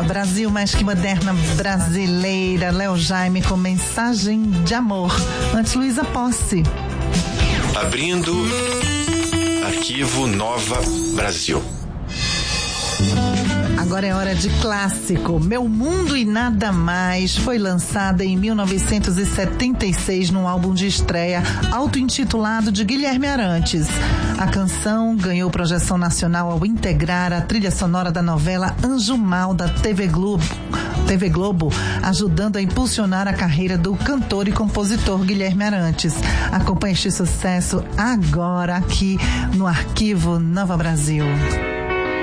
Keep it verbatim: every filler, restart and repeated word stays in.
Brasil, mais que moderna brasileira. Léo Jaime com Mensagem de Amor. Antes, Luísa Posse. Abrindo Arquivo Nova Brasil. Agora é hora de clássico. Meu Mundo e Nada Mais foi lançada em mil novecentos e setenta e seis num álbum de estreia auto-intitulado de Guilherme Arantes. A canção ganhou projeção nacional ao integrar a trilha sonora da novela Anjo Mal da T V Globo, T V Globo, ajudando a impulsionar a carreira do cantor e compositor Guilherme Arantes. Acompanhe este sucesso agora aqui no Arquivo Nova Brasil.